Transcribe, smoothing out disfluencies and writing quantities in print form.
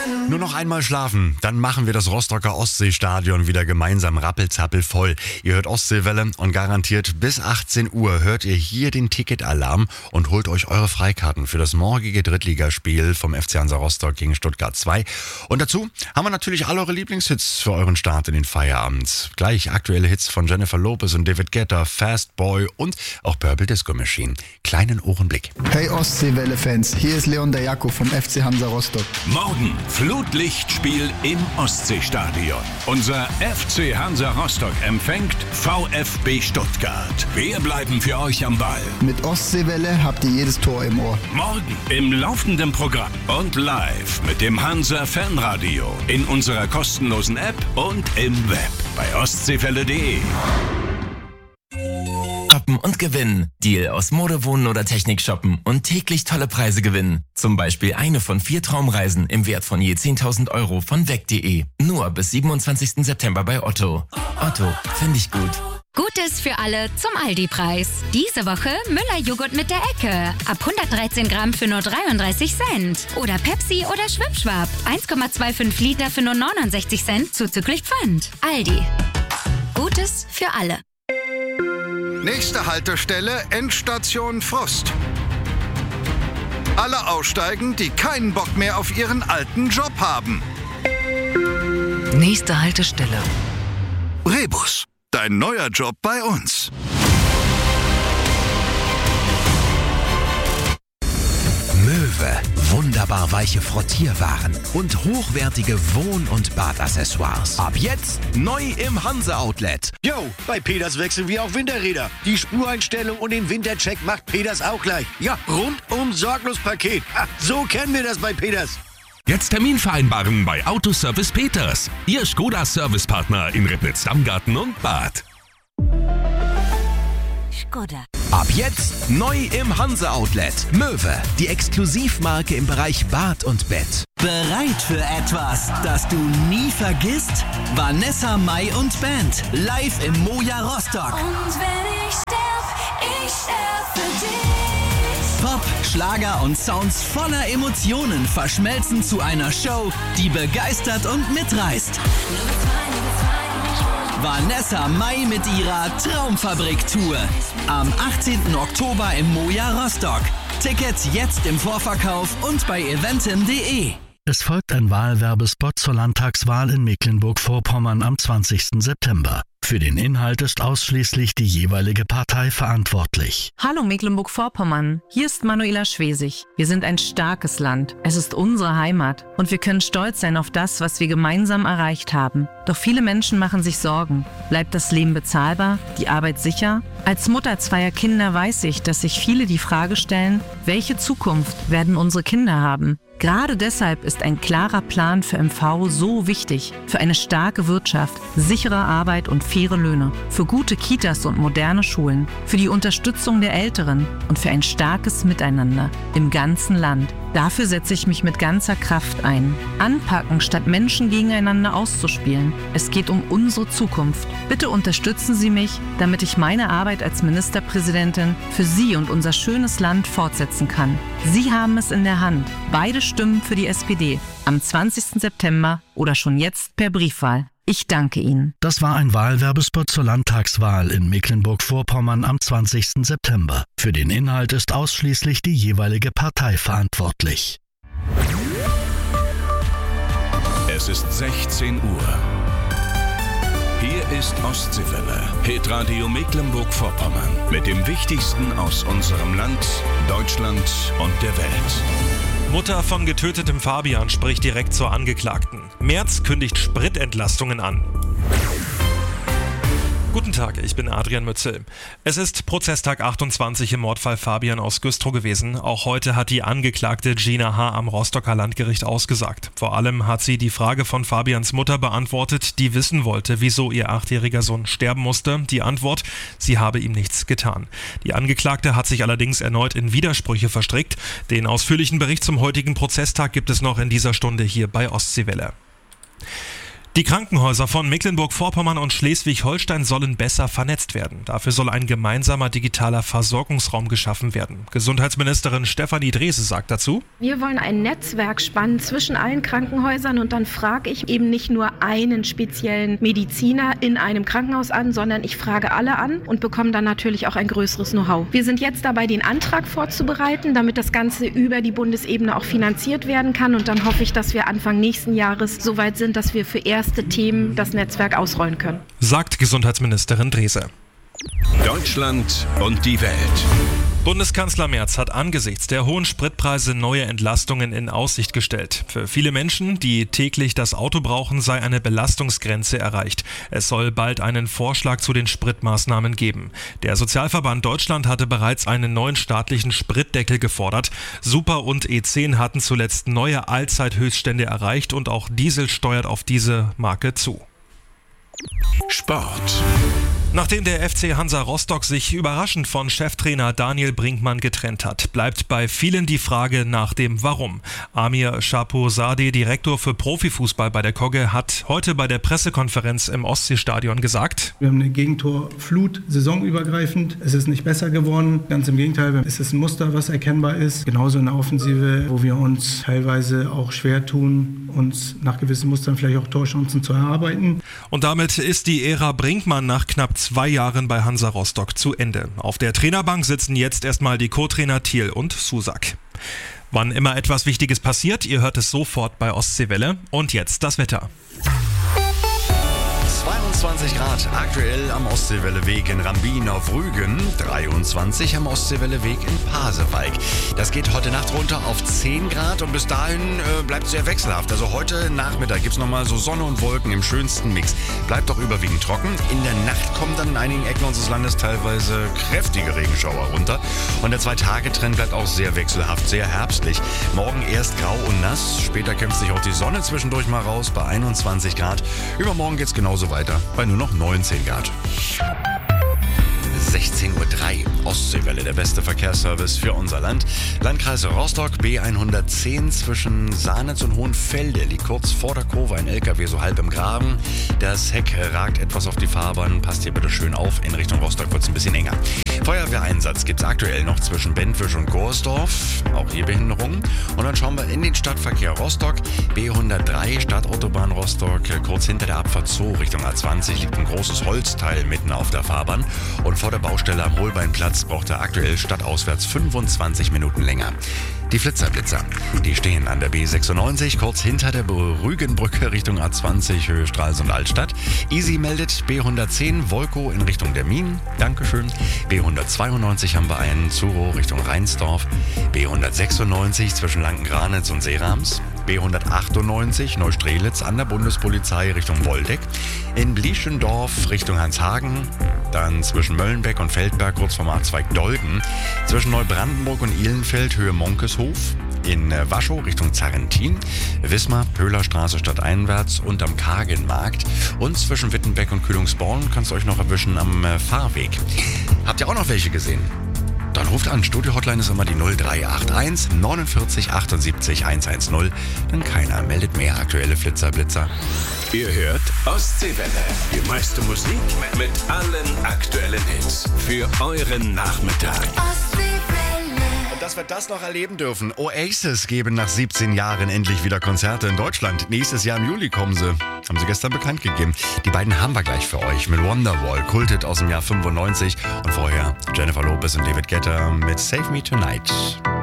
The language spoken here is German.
Nur noch einmal schlafen, dann machen wir das Rostocker Ostseestadion wieder gemeinsam rappelzappel voll. Ihr hört Ostseewelle und garantiert bis 18 Uhr hört ihr hier den Ticketalarm und holt euch eure Freikarten für das morgige Drittligaspiel vom FC Hansa Rostock gegen Stuttgart 2. Und dazu haben wir natürlich alle eure Lieblingshits für euren Start in den Feierabend. Gleich aktuelle Hits von Jennifer Lopez und David Guetta, Fast Boy und auch Purple Disco Machine. Kleinen Ohrenblick. Hey Ostseewelle-Fans, hier ist Leon der Jakob vom FC Hansa Rostock. Morgen Flutlichtspiel im Ostseestadion. Unser FC Hansa Rostock empfängt VfB Stuttgart. Wir bleiben für euch am Ball. Mit Ostseewelle habt ihr jedes Tor im Ohr. Morgen im laufenden Programm und live mit dem Hansa Fanradio in unserer kostenlosen App und im Web bei ostseewelle.de. Shoppen und gewinnen. Deal aus Mode, Wohnen oder Technik shoppen und täglich tolle Preise gewinnen. Zum Beispiel eine von 4 Traumreisen im Wert von je 10.000 Euro von weg.de. Nur bis 27. September bei Otto. Otto, finde ich gut. Gutes für alle zum Aldi-Preis. Diese Woche Müller-Joghurt mit der Ecke. Ab 113 Gramm für nur 33 Cent. Oder Pepsi oder Schwippschwapp. 1,25 Liter für nur 69 Cent zuzüglich Pfand. Aldi. Gutes für alle. Nächste Haltestelle, Endstation Frust. Alle aussteigen, die keinen Bock mehr auf ihren alten Job haben. Nächste Haltestelle. Rebus, dein neuer Job bei uns. Möwe, wunderbar weiche Frottierwaren und hochwertige Wohn- und Badaccessoires. Ab jetzt neu im Hansa-Outlet. Yo, bei Peters wechseln wir auf Winterräder. Die Spureinstellung und den Wintercheck macht Peters auch gleich. Ja, rundum sorglos Paket. So kennen wir das bei Peters. Jetzt Termin vereinbaren bei Autoservice Peters. Ihr Skoda-Servicepartner in Ribnitz-Dammgarten und Bad. Skoda. Ab jetzt neu im Hansa-Outlet. Möwe, die Exklusivmarke im Bereich Bad und Bett. Bereit für etwas, das du nie vergisst? Vanessa Mai und Band, live im Moja Rostock. Und wenn ich sterb für dich. Pop, Schlager und Sounds voller Emotionen verschmelzen zu einer Show, die begeistert und mitreißt. Vanessa Mai mit ihrer Traumfabrik-Tour. Am 18. Oktober im Moja Rostock. Tickets jetzt im Vorverkauf und bei eventim.de. Es folgt ein Wahlwerbespot zur Landtagswahl in Mecklenburg-Vorpommern am 20. September. Für den Inhalt ist ausschließlich die jeweilige Partei verantwortlich. Hallo Mecklenburg-Vorpommern, hier ist Manuela Schwesig. Wir sind ein starkes Land. Es ist unsere Heimat und wir können stolz sein auf das, was wir gemeinsam erreicht haben. Doch viele Menschen machen sich Sorgen. Bleibt das Leben bezahlbar? Die Arbeit sicher? Als Mutter zweier Kinder weiß ich, dass sich viele die Frage stellen, welche Zukunft werden unsere Kinder haben? Gerade deshalb ist ein klarer Plan für MV so wichtig. Für eine starke Wirtschaft, sichere Arbeit und faire Löhne. Für gute Kitas und moderne Schulen. Für die Unterstützung der Älteren und für ein starkes Miteinander im ganzen Land. Dafür setze ich mich mit ganzer Kraft ein. Anpacken, statt Menschen gegeneinander auszuspielen. Es geht um unsere Zukunft. Bitte unterstützen Sie mich, damit ich meine Arbeit als Ministerpräsidentin für Sie und unser schönes Land fortsetzen kann. Sie haben es in der Hand. Beide Stimmen für die SPD. Am 20. September oder schon jetzt per Briefwahl. Ich danke Ihnen. Das war ein Wahlwerbespot zur Landtagswahl in Mecklenburg-Vorpommern am 20. September. Für den Inhalt ist ausschließlich die jeweilige Partei verantwortlich. Es ist 16 Uhr. Hier ist Ostseewelle, Hitradio Mecklenburg-Vorpommern. Mit dem Wichtigsten aus unserem Land, Deutschland und der Welt. Mutter von getötetem Fabian spricht direkt zur Angeklagten. Merz kündigt Spritentlastungen an. Guten Tag, ich bin Adrian Mützel. Es ist Prozesstag 28 im Mordfall Fabian aus Güstrow gewesen. Auch heute hat die Angeklagte Gina H. am Rostocker Landgericht ausgesagt. Vor allem hat sie die Frage von Fabians Mutter beantwortet, die wissen wollte, wieso ihr 8-jähriger Sohn sterben musste. Die Antwort, sie habe ihm nichts getan. Die Angeklagte hat sich allerdings erneut in Widersprüche verstrickt. Den ausführlichen Bericht zum heutigen Prozesstag gibt es noch in dieser Stunde hier bei Ostseewelle. Die Krankenhäuser von Mecklenburg-Vorpommern und Schleswig-Holstein sollen besser vernetzt werden. Dafür soll ein gemeinsamer digitaler Versorgungsraum geschaffen werden. Gesundheitsministerin Stefanie Drese sagt dazu: Wir wollen ein Netzwerk spannen zwischen allen Krankenhäusern und dann frage ich eben nicht nur einen speziellen Mediziner in einem Krankenhaus an, sondern ich frage alle an und bekomme dann natürlich auch ein größeres Know-how. Wir sind jetzt dabei, den Antrag vorzubereiten, damit das Ganze über die Bundesebene auch finanziert werden kann und dann hoffe ich, dass wir Anfang nächsten Jahres so weit sind, dass wir für erste Themen das Netzwerk ausrollen können. Sagt Gesundheitsministerin Drese. Deutschland und die Welt. Bundeskanzler Merz hat angesichts der hohen Spritpreise neue Entlastungen in Aussicht gestellt. Für viele Menschen, die täglich das Auto brauchen, sei eine Belastungsgrenze erreicht. Es soll bald einen Vorschlag zu den Spritmaßnahmen geben. Der Sozialverband Deutschland hatte bereits einen neuen staatlichen Spritdeckel gefordert. Super und E10 hatten zuletzt neue Allzeithöchststände erreicht und auch Diesel steuert auf diese Marke zu. Sport. Nachdem der FC Hansa Rostock sich überraschend von Cheftrainer Daniel Brinkmann getrennt hat, bleibt bei vielen die Frage nach dem Warum. Amir Shaporzadeh, Direktor für Profifußball bei der Kogge, hat heute bei der Pressekonferenz im Ostseestadion gesagt: Wir haben eine Gegentorflut saisonübergreifend. Es ist nicht besser geworden. Ganz im Gegenteil, es ist ein Muster, was erkennbar ist. Genauso in der Offensive, wo wir uns teilweise auch schwer tun, uns nach gewissen Mustern vielleicht auch Torchancen zu erarbeiten. Und damit ist die Ära Brinkmann nach knapp 2 Jahren bei Hansa Rostock zu Ende. Auf der Trainerbank sitzen jetzt erstmal die Co-Trainer Thiel und Susak. Wann immer etwas Wichtiges passiert, ihr hört es sofort bei Ostseewelle. Und jetzt das Wetter. 22 Grad aktuell am Ostseewelleweg in Rambin auf Rügen, 23 am Ostseewelleweg in Pasewalk. Das geht heute Nacht runter auf 10 Grad und bis dahin bleibt es sehr wechselhaft. Also heute Nachmittag gibt es nochmal so Sonne und Wolken im schönsten Mix. Bleibt doch überwiegend trocken. In der Nacht kommen dann in einigen Ecken unseres Landes teilweise kräftige Regenschauer runter. Und der 2-Tage-Trend bleibt auch sehr wechselhaft, sehr herbstlich. Morgen erst grau und nass, später kämpft sich auch die Sonne zwischendurch mal raus bei 21 Grad. Übermorgen geht es genauso weiter, bei nur noch 19 Grad. 16:03 Uhr, Ostseewelle, der beste Verkehrsservice für unser Land. Landkreis Rostock, B110 zwischen Sahnitz und Hohenfelde, liegt kurz vor der Kurve ein LKW so halb im Graben. Das Heck ragt etwas auf die Fahrbahn, passt hier bitte schön auf, in Richtung Rostock wird es ein bisschen enger. Feuerwehreinsatz gibt es aktuell noch zwischen Bentwisch und Gorsdorf, auch hier Behinderungen. Und dann schauen wir in den Stadtverkehr Rostock, B103 Stadtautobahn Rostock, kurz hinter der Abfahrt Zoo Richtung A20 liegt ein großes Holzteil mitten auf der Fahrbahn und vor der Baustelle am Holbeinplatz braucht er aktuell stadtauswärts 25 Minuten länger. Die Flitzer, die stehen an der B96, kurz hinter der Rügenbrücke Richtung A20, Höhe Stralsund Altstadt. Easy meldet B110, Wolko in Richtung der Minen, Dankeschön. B192 haben wir einen, Zuro Richtung Rheinsdorf. B196 zwischen Lanken-Granitz und Seerams. B198 Neustrelitz an der Bundespolizei Richtung Woldeck. In Blieschendorf Richtung Hanshagen. Dann zwischen Möllenbeck und Feldberg kurz vom A-Zweig Dolgen. Zwischen Neubrandenburg und Ihlenfeld Höhe Monkeshof. In Waschow Richtung Zarrentin. Wismar, Pöhlerstraße stadteinwärts und am Kagenmarkt. Und zwischen Wittenbeck und Kühlungsborn kannst du euch noch erwischen am Fahrweg. Habt ihr auch noch welche gesehen? Dann ruft an. Studio-Hotline ist immer die 0381 49 78 110. Denn keiner meldet mehr aktuelle Blitzer. Ihr hört Ostseewelle. Die meiste Musik mit allen aktuellen Hits für euren Nachmittag. Dass wir das noch erleben dürfen. Oasis geben nach 17 Jahren endlich wieder Konzerte in Deutschland. Nächstes Jahr im Juli kommen sie. Haben sie gestern bekannt gegeben. Die beiden haben wir gleich für euch mit Wonderwall, Kultet aus dem Jahr 95 und vorher Jennifer Lopez und David Guetta mit Save Me Tonight.